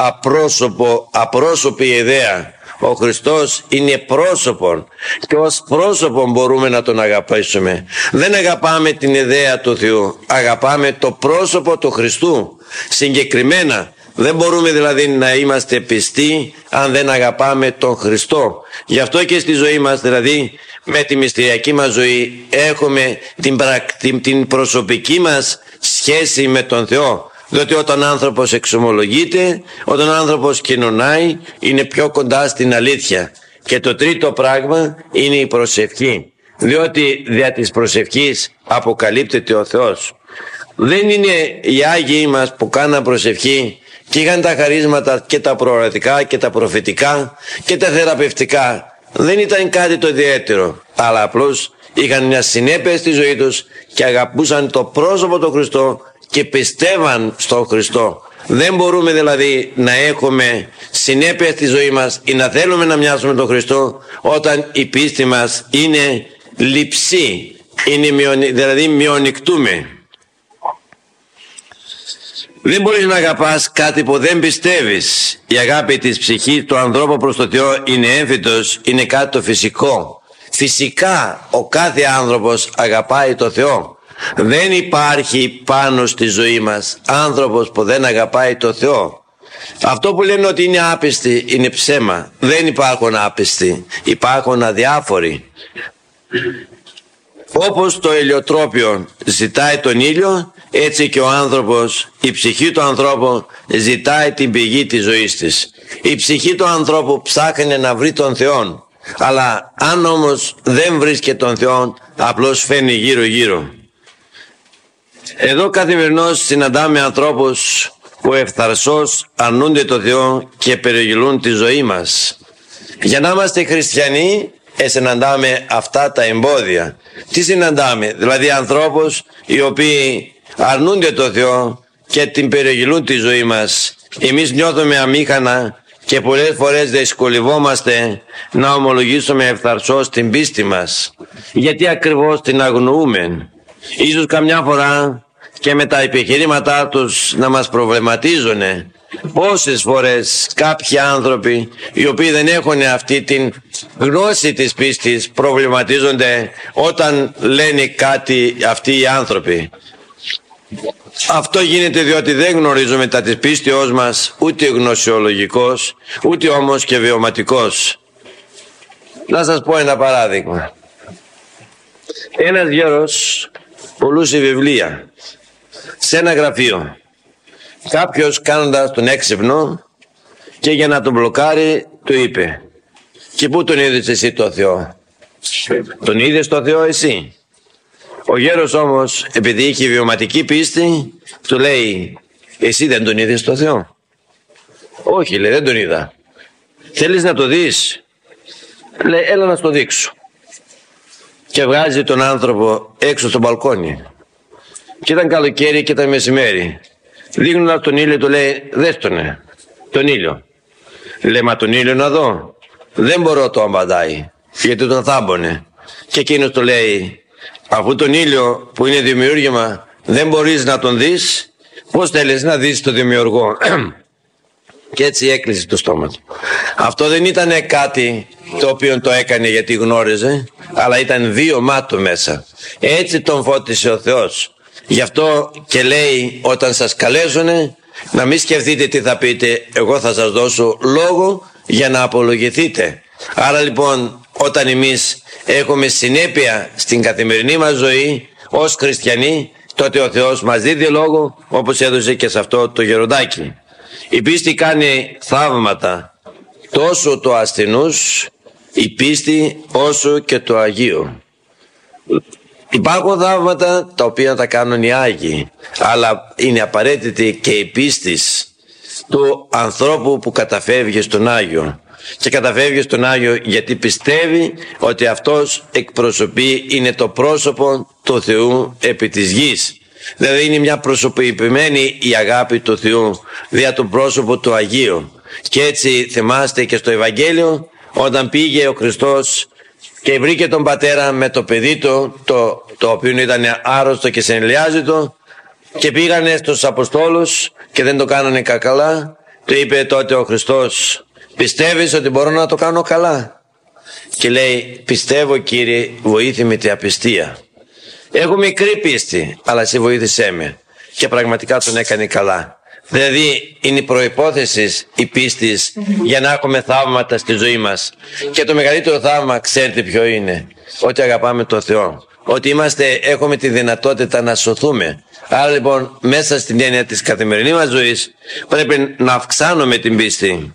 απρόσωπη ιδέα. Ο Χριστός είναι πρόσωπον και ως πρόσωπον μπορούμε να τον αγαπήσουμε. Δεν αγαπάμε την ιδέα του Θεού, αγαπάμε το πρόσωπο του Χριστού. Συγκεκριμένα δεν μπορούμε δηλαδή να είμαστε πιστοί αν δεν αγαπάμε τον Χριστό. Γι' αυτό και στη ζωή μας, δηλαδή με τη μυστηριακή μας ζωή, έχουμε την προσωπική μας σχέση με τον Θεό. Διότι όταν ο άνθρωπος εξομολογείται, όταν ο άνθρωπος κοινωνάει, είναι πιο κοντά στην αλήθεια. Και το τρίτο πράγμα είναι η προσευχή. Διότι δια της προσευχής αποκαλύπτεται ο Θεός. Δεν είναι οι Άγιοι μας που κάναν προσευχή και είχαν τα χαρίσματα και τα προορατικά και τα προφητικά και τα θεραπευτικά. Δεν ήταν κάτι το ιδιαίτερο, αλλά απλώς είχαν μια συνέπεια στη ζωή τους και αγαπούσαν το πρόσωπο του Χριστό και πιστεύαν στον Χριστό. Δεν μπορούμε δηλαδή να έχουμε συνέπεια στη ζωή μας ή να θέλουμε να μοιάσουμε τον Χριστό όταν η πίστη μας είναι λειψή, δηλαδή μειονικτούμε. Δεν μπορείς να αγαπάς κάτι που δεν πιστεύεις. Η αγάπη της ψυχής του ανθρώπου προς το Θεό είναι έμφυτος, είναι κάτι το φυσικό. Φυσικά ο κάθε άνθρωπος αγαπάει το Θεό. Δεν υπάρχει πάνω στη ζωή μας άνθρωπος που δεν αγαπάει το Θεό. Αυτό που λένε ότι είναι άπιστοι είναι ψέμα. Δεν υπάρχουν άπιστοι, υπάρχουν αδιάφοροι. Όπως το ηλιοτρόπιο ζητάει τον ήλιο, έτσι και ο άνθρωπος, η ψυχή του ανθρώπου ζητάει την πηγή της ζωής της. Η ψυχή του ανθρώπου ψάχνει να βρει τον Θεό, αλλά αν όμως δεν βρίσκει τον Θεό, απλώς φαίνει γύρω γύρω. Εδώ καθημερινώς συναντάμε ανθρώπους που ευθαρσώς αρνούνται το Θεό και περιγελούν τη ζωή μας. Για να είμαστε χριστιανοί συναντάμε αυτά τα εμπόδια. Τι συναντάμε? Δηλαδή ανθρώπους οι οποίοι αρνούνται το Θεό και την περιγελούν τη ζωή μας. Εμείς νιώθουμε αμήχανα και πολλές φορές δυσκολευόμαστε να ομολογήσουμε ευθαρσώς την πίστη μας. Γιατί ακριβώς την αγνοούμε. Ίσως καμιά φορά και με τα επιχειρήματά τους να μας προβληματίζουν. Πόσες φορές κάποιοι άνθρωποι οι οποίοι δεν έχουν αυτή την γνώση της πίστης προβληματίζονται όταν λένε κάτι αυτοί οι άνθρωποι. Αυτό γίνεται διότι δεν γνωρίζουμε τα της πίστεώς μας, ούτε γνωσιολογικός, ούτε όμως και βιωματικός. Να σας πω ένα παράδειγμα. Ένας γέρος πουλούσε βιβλία σε ένα γραφείο. Κάποιος κάνοντας τον έξυπνο και για να τον μπλοκάρει του είπε: «Και πού τον είδες εσύ το Θεό?» «Τον είδες το Θεό εσύ?» Ο γέρος όμως, επειδή είχε βιωματική πίστη, του λέει: «Εσύ δεν τον είδες το Θεό?» «Όχι», λέει, «δεν τον είδα». «Θέλεις να το δεις?» Λέει, «Έλα να στο δείξω». Και βγάζει τον άνθρωπο έξω στο μπαλκόνι. Και ήταν καλοκαίρι και ήταν μεσημέρι. Δείχνοντας τον ήλιο του λέει: «Δες τον ήλιο». Λέει: «Μα τον ήλιο να δω?» «Δεν μπορώ», το απαντάει, «γιατί τον θάμπονε». Και εκείνος του λέει: «Αφού τον ήλιο που είναι δημιούργημα δεν μπορείς να τον δεις, πώς θέλεις να δεις τον δημιουργό?» Και έτσι έκλεισε το στόμα του. Αυτό δεν ήταν κάτι το οποίο το έκανε γιατί γνώριζε, αλλά ήταν βίωμά του μέσα. Έτσι τον φώτισε ο Θεός. Γι' αυτό και λέει, όταν σας καλέσουνε, να μην σκεφτείτε τι θα πείτε, εγώ θα σας δώσω λόγο για να απολογηθείτε. Άρα λοιπόν, όταν εμείς έχουμε συνέπεια στην καθημερινή μας ζωή ως χριστιανοί, τότε ο Θεός μας δίδει λόγο, όπως έδωσε και σε αυτό το γεροντάκι. Η πίστη κάνει θαύματα, τόσο το ασθενούς η πίστη όσο και το Αγίο. Υπάρχουν θαύματα τα οποία τα κάνουν οι Άγιοι, αλλά είναι απαραίτητη και η πίστη του ανθρώπου που καταφεύγει στον Άγιο. Και καταφεύγει στον Άγιο γιατί πιστεύει ότι αυτός εκπροσωπεί, είναι το πρόσωπο του Θεού επί της γης. Δηλαδή είναι μια προσωποποιημένη η αγάπη του Θεού δια το πρόσωπο του Αγίου. Και έτσι θυμάστε και στο Ευαγγέλιο, όταν πήγε ο Χριστός και βρήκε τον πατέρα με το παιδί του, το οποίο ήταν άρρωστο και σενηλιάζητο, και πήγανε στους Αποστόλους και δεν το κάνανε καλά. Του είπε τότε ο Χριστός: «Πιστεύεις ότι μπορώ να το κάνω καλά?» Και λέει: «Πιστεύω, Κύριε, βοήθη με την απιστία. Έχω μικρή πίστη, αλλά εσύ βοήθησέ με». Και πραγματικά τον έκανε καλά. Δηλαδή είναι η προϋπόθεση η πίστη για να έχουμε θαύματα στη ζωή μας. Και το μεγαλύτερο θαύμα, ξέρετε ποιο είναι? Ότι αγαπάμε τον Θεό. Ότι έχουμε τη δυνατότητα να σωθούμε. Άρα λοιπόν μέσα στην έννοια της καθημερινής μας ζωής πρέπει να αυξάνουμε την πίστη.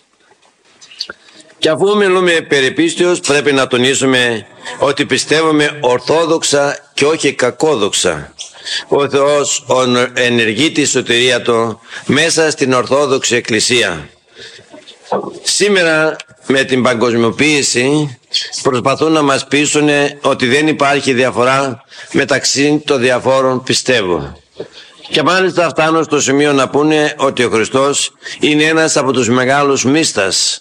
Και αφού μιλούμε περί πίστεως, πρέπει να τονίσουμε ότι πιστεύουμε ορθόδοξα και όχι κακόδοξα. Ο Θεός ενεργεί τη σωτηρία Του μέσα στην Ορθόδοξη Εκκλησία. Σήμερα με την παγκοσμιοποίηση προσπαθούν να μας πείσουν ότι δεν υπάρχει διαφορά μεταξύ των διαφόρων πιστεύω. Και μάλιστα φτάνουν στο σημείο να πούνε ότι ο Χριστός είναι ένας από τους μεγάλους μύστας.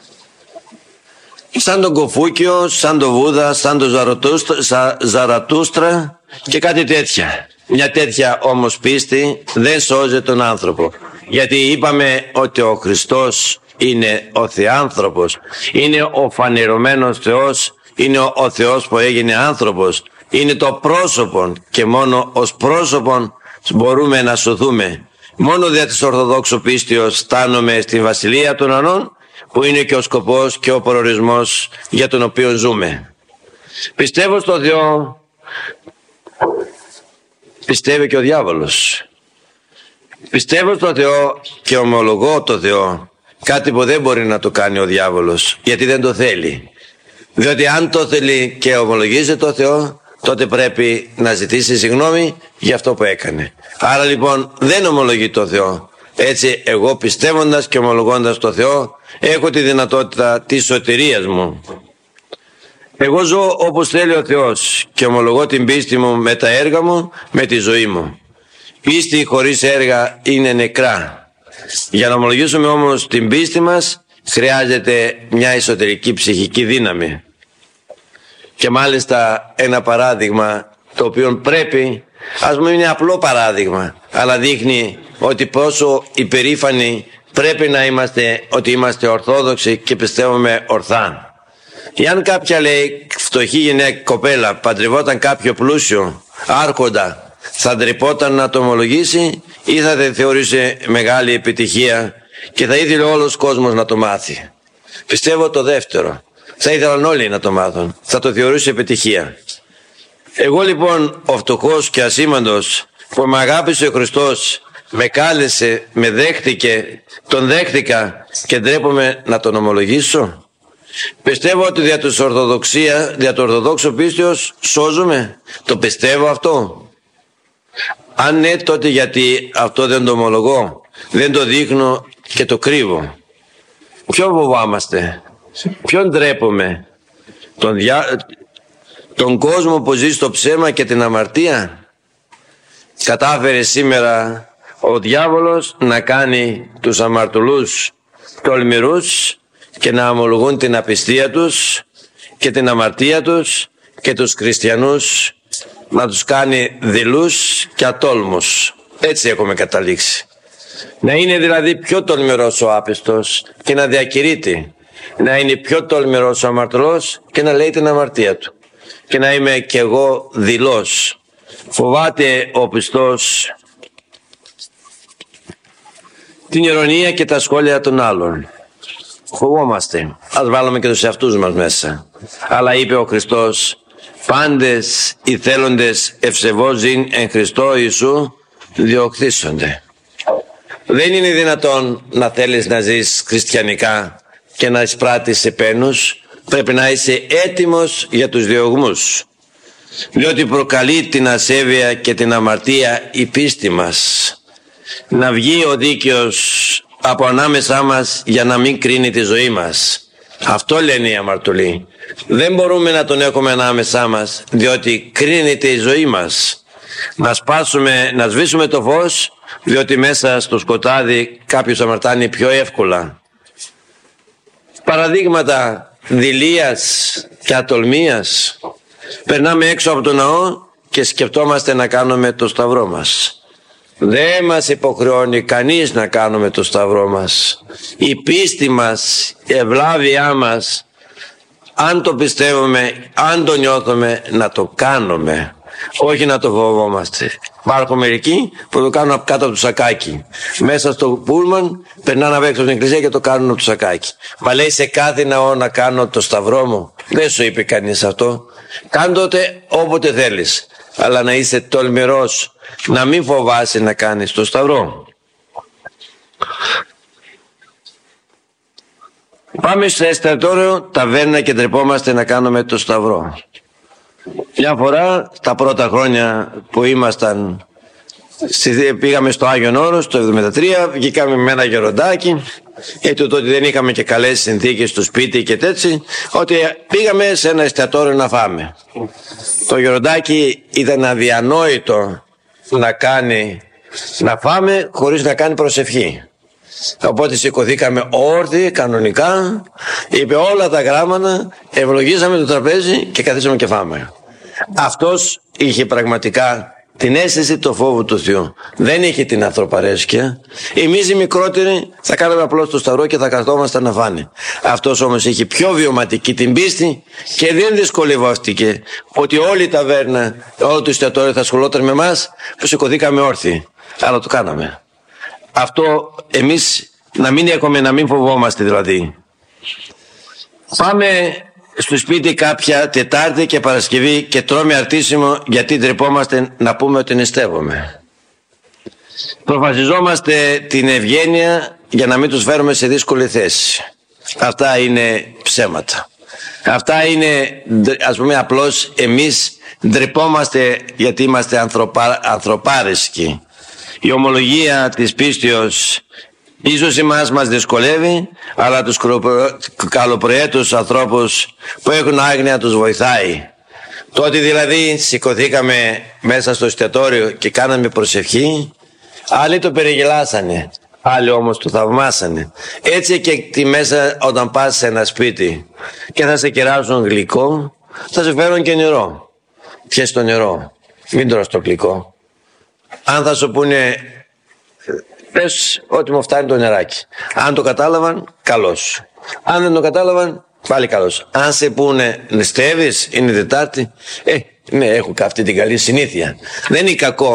Σαν τον Κοφούκιο, σαν τον Βούδα, σαν τον Ζαρατούστρα και κάτι τέτοια. Μια τέτοια όμως πίστη δεν σώζει τον άνθρωπο. Γιατί είπαμε ότι ο Χριστός είναι ο Θεάνθρωπος, είναι ο φανερωμένος Θεός, είναι ο Θεός που έγινε άνθρωπος, είναι το πρόσωπο και μόνο ως πρόσωπο μπορούμε να σωθούμε. Μόνο δια της Ορθοδόξου πίστεως φτάνουμε στην Βασιλεία των Ουρανών, που είναι και ο σκοπός και ο προορισμός για τον οποίο ζούμε. Πιστεύω στον Θεό, πιστεύει και ο διάβολος. Πιστεύω στον Θεό και ομολογώ τον Θεό, κάτι που δεν μπορεί να το κάνει ο διάβολος, γιατί δεν το θέλει. Διότι αν το θέλει και ομολογίζει τον Θεό, τότε πρέπει να ζητήσει συγγνώμη για αυτό που έκανε. Άρα λοιπόν δεν ομολογεί τον Θεό. Έτσι εγώ πιστεύοντας και ομολογώντας τον Θεό έχω τη δυνατότητα της σωτηρίας μου. Εγώ ζω όπως θέλει ο Θεός και ομολογώ την πίστη μου με τα έργα μου, με τη ζωή μου. Πίστη χωρίς έργα είναι νεκρά. Για να ομολογήσουμε όμως την πίστη μας χρειάζεται μια εσωτερική ψυχική δύναμη. Και μάλιστα ένα παράδειγμα το οποίο πρέπει, ας πούμε είναι απλό παράδειγμα, αλλά δείχνει ότι πόσο υπερήφανοι πρέπει να είμαστε, ότι είμαστε ορθόδοξοι και πιστεύουμε ορθά. Εάν κάποια λέει φτωχή γυναίκα κοπέλα παντρευόταν κάποιο πλούσιο άρχοντα, θα ντρεπόταν να το ομολογήσει ή θα δεν θεωρούσε μεγάλη επιτυχία και θα ήθελε όλος ο κόσμος να το μάθει? Πιστεύω το δεύτερο. Θα ήθελαν όλοι να το μάθουν. Θα το θεωρούσε επιτυχία. Εγώ λοιπόν, ο φτωχός και ασήμαντος, που με αγάπησε ο Χριστός, με κάλεσε, με δέχτηκε, τον δέχτηκα και ντρέπομαι να τον ομολογήσω? Πιστεύω ότι δια το ορθοδόξο πίστεως σώζομαι? Το πιστεύω αυτό? Αν ναι, τότε γιατί αυτό δεν το ομολογώ, δεν το δείχνω και το κρύβω? Ποιον φοβάμαστε? Ποιον ντρέπομαι? Τον κόσμο που ζει στο ψέμα και την αμαρτία? Κατάφερε σήμερα ο διάβολος να κάνει τους αμαρτωλούς τολμηρούς και να ομολογούν την απιστία τους και την αμαρτία τους, και τους χριστιανούς να τους κάνει δειλούς και ατόλμους. Έτσι έχουμε καταλήξει. Να είναι δηλαδή πιο τολμηρός ο άπιστος και να διακηρύττει, να είναι πιο τολμηρός ο αμαρτωλός και να λέει την αμαρτία του, και να είμαι κι εγώ δειλός. Φοβάται ο πιστός την ηρωνία και τα σχόλια των άλλων. Φοβόμαστε. Ας βάλουμε και τους εαυτούς μας μέσα. Αλλά είπε ο Χριστός, πάντες οι θέλοντες ευσεβώς ζήν εν Χριστώ Ιησού διοκτήσονται. Δεν είναι δυνατόν να θέλεις να ζεις χριστιανικά και να εισπράττεις επένους. Πρέπει να είσαι έτοιμος για τους διωγμούς, διότι προκαλεί την ασέβεια και την αμαρτία η πίστη μας. Να βγει ο δίκαιος από ανάμεσά μας για να μην κρίνει τη ζωή μας. Αυτό λένε οι αμαρτωλοί. Δεν μπορούμε να τον έχουμε ανάμεσά μας, διότι κρίνεται η ζωή μας. Να σβήσουμε το φως, διότι μέσα στο σκοτάδι κάποιος αμαρτάνει πιο εύκολα. Παραδείγματα δειλίας και ατολμίας. Περνάμε έξω από το ναό και σκεφτόμαστε να κάνουμε το σταυρό μας. Δεν μας υποχρεώνει κανείς να κάνουμε το σταυρό μας. Η πίστη μας, η ευλάβειά μας, αν το πιστεύουμε, αν το νιώθουμε, να το κάνουμε, όχι να το φοβόμαστε. Υπάρχουν μερικοί που το κάνουν κάτω από το σακάκι. Μέσα στο πούλμαν περνάνε απ' έξω στην εκκλησία και το κάνουν από το σακάκι. Μα λέει, σε κάθε ναό να κάνω το σταυρό μου? Δεν σου είπε κανείς αυτό. Κάντοτε όποτε θέλεις, αλλά να είσαι τολμηρός, να μην φοβάσαι να κάνεις το σταυρό. Πάμε στο εστιατόριο, ταβέρνα και ντρεπόμαστε να κάνουμε το σταυρό. Μια φορά, τα πρώτα χρόνια που ήμασταν, πήγαμε στο Άγιον Όρος το 1973, βγήκαμε με ένα γεροντάκι, γιατί τότε δεν είχαμε και καλές συνθήκες στο σπίτι και τέτοιοι, ότι πήγαμε σε ένα εστιατόριο να φάμε. Το γεροντάκι ήταν αδιανόητο να φάμε χωρίς να κάνει προσευχή. Οπότε σηκωθήκαμε όρθιοι κανονικά, είπε όλα τα γράμματα, ευλογήσαμε το τραπέζι και καθίσαμε και φάμε. Αυτός είχε πραγματικά την αίσθηση του φόβου του Θεού. Δεν είχε την ανθρωπαρέσκεια. Εμείς οι μικρότεροι θα κάναμε απλώς το σταυρό και θα καθόμασταν να φάνε. Αυτός όμως είχε πιο βιωματική την πίστη και δεν δυσκολευόστηκε ότι όλη η ταβέρνα, όλο το εστιατόριο θα ασχολόταν με εμάς που σηκωθήκαμε όρθιοι. Αλλά το κάναμε. Αυτό εμείς να μην φοβόμαστε δηλαδή. Πάμε στο σπίτι κάποια Τετάρτη και Παρασκευή και τρώμε αρτίσιμο γιατί ντρεπόμαστε να πούμε ότι νηστεύουμε. Προφασιζόμαστε την ευγένεια για να μην τους φέρουμε σε δύσκολη θέση. Αυτά είναι ψέματα. Αυτά είναι, ας πούμε, απλώς εμείς ντρεπόμαστε γιατί είμαστε ανθρωπάρεσκοι. Η ομολογία της πίστεως ίσως εμάς μας δυσκολεύει, αλλά τους καλοπροαίρετους ανθρώπους που έχουν άγνοια τους βοηθάει. Τότε δηλαδή σηκωθήκαμε μέσα στο εστιατόριο και κάναμε προσευχή, άλλοι το περιγελάσανε, άλλοι όμως το θαυμάσανε. Έτσι και τη μέσα όταν πας σε ένα σπίτι και θα σε κεράσουν γλυκό, θα σε φέρουν και νερό. Πιες το νερό, μην τρως το γλυκό. Αν θα σου πούνε, πες ότι μου φτάνει το νεράκι. Αν το κατάλαβαν, καλώς. Αν δεν το κατάλαβαν, πάλι καλώς. Αν σε πούνε, νηστεύεις, είναι Τετάρτη, ναι, έχω αυτή την καλή συνήθεια. Δεν είναι κακό